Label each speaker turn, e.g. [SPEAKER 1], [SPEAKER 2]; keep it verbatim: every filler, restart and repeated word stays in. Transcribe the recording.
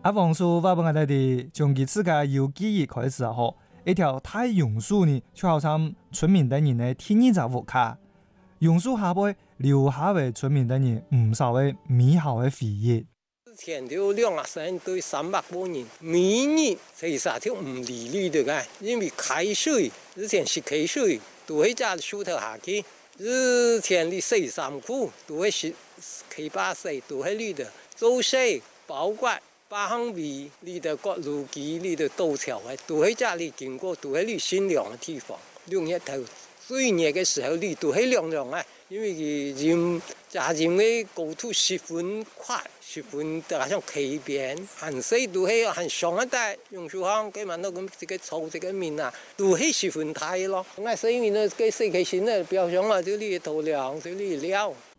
[SPEAKER 1] 阿王叔話俾我哋哋，從佢自家有記憶開始啊，嗬，一條太榕樹呢，就好像村民等人嘅天然就活卡，榕樹下邊留下為村民等人唔少嘅美好嘅回憶。
[SPEAKER 2] 之前就兩啊三對三百多人，每年其實就唔理你的嘅，因為開水之前是開水，都喺家樹頭下去。之前的水三庫都係是開把水，都喺裏頭做水，包括八行尾裏頭割路基裏頭渡橋嘅，都喺家裏經過，都喺裏善良嘅地方。兩日頭最熱嘅時候，裏都喺涼涼嘅，因為佢人加人嘅高度十分快，十分加上溪邊，鹹水都係很上一代，榕樹巷佢問到咁這個草這個面啊，都係十分大咯。我水面呢，個水溪線呢，表上啊，這裏土壤，這裏料。